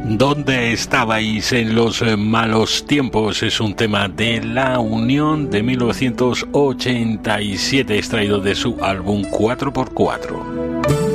¿Dónde estabais en los malos tiempos? Es un tema de La Unión de 1987, extraído de su álbum 4x4.